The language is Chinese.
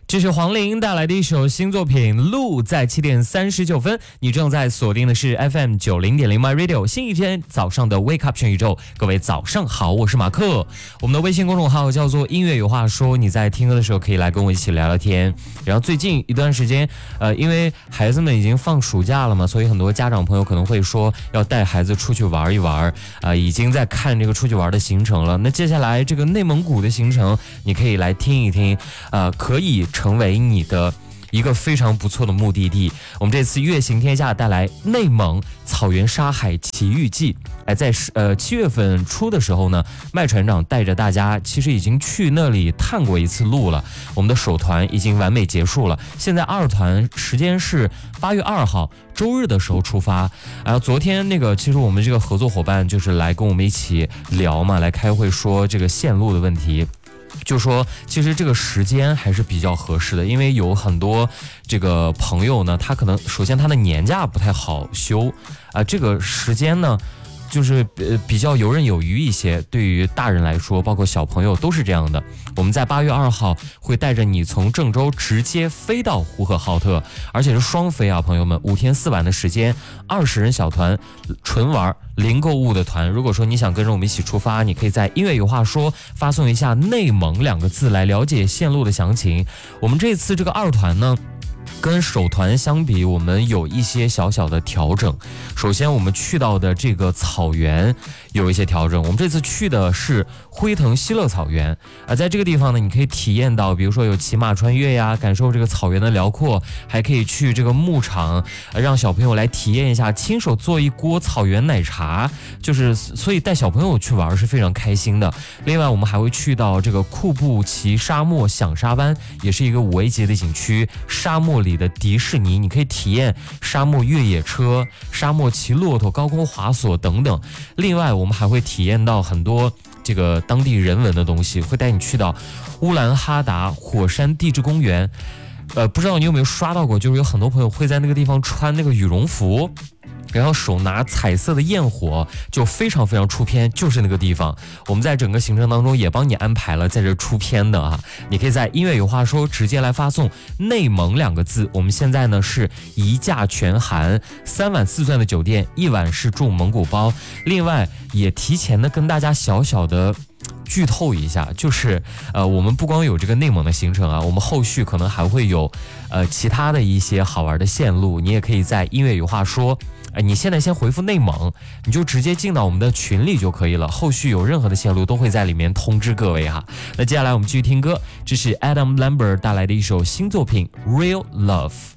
这是黄龄带来的一首新作品《路》，在7点39分，你正在锁定的是 FM 90.0 My Radio， 新一天早上的 Wake Up 全宇宙。各位早上好，我是马克。我们的微信公众号叫做音乐有话说，你在听歌的时候可以来跟我一起聊聊天。然后最近一段时间，因为孩子们已经放暑假了嘛，所以很多家长朋友可能会说要带孩子出去玩一玩，已经在看这个出去玩的行程了。那接下来这个内蒙古的行程，你可以来听一听，可以成为你的一个非常不错的目的地。我们这次乐行天下带来内蒙草原沙海奇遇记。在7月份初的时候呢，麦船长带着大家其实已经去那里探过一次路了。我们的首团已经完美结束了，现在二团时间是8月2号周日的时候出发。昨天其实我们这个合作伙伴就是来跟我们一起聊嘛，来开会说这个线路的问题。就说其实这个时间还是比较合适的，因为有很多这个朋友呢，他可能首先他的年假不太好休这个时间呢就是比较游刃有余一些，对于大人来说包括小朋友都是这样的。我们在8月2号会带着你从郑州直接飞到呼和浩特，而且是双飞啊，朋友们，5天4晚的时间，20人小团，纯玩零购物的团。如果说你想跟着我们一起出发，你可以在音乐有话说发送一下内蒙2个字来了解线路的详情。我们这次这个二团呢跟首团相比，我们有一些小小的调整。首先我们去到的这个草原有一些调整，我们这次去的是辉腾西乐草原在这个地方呢，你可以体验到比如说有骑马穿越呀，感受这个草原的辽阔，还可以去这个牧场让小朋友来体验一下亲手做一锅草原奶茶，所以带小朋友去玩是非常开心的。另外我们还会去到这个库布齐沙漠响沙湾，也是一个5A级的景区，沙漠里的迪士尼，你可以体验沙漠越野车、沙漠骑骆驼、高空滑索等等。另外我们还会体验到很多这个当地人文的东西，会带你去到乌兰哈达火山地质公园。不知道你有没有刷到过，就是有很多朋友会在那个地方穿那个羽绒服，然后手拿彩色的焰火，就非常非常出片，就是那个地方。我们在整个行程当中也帮你安排了在这出片的你可以在音乐有话说直接来发送内蒙2个字。我们现在呢是一价全含，3晚4钻的酒店，1晚是住蒙古包。另外也提前的跟大家小小的剧透一下，就是我们不光有这个内蒙的行程我们后续可能还会有其他的一些好玩的线路，你也可以在音乐有话说你现在先回复内蒙，你就直接进到我们的群里就可以了，后续有任何的线路都会在里面通知各位那接下来我们继续听歌，这是 Adam Lambert 带来的一首新作品 Real Love。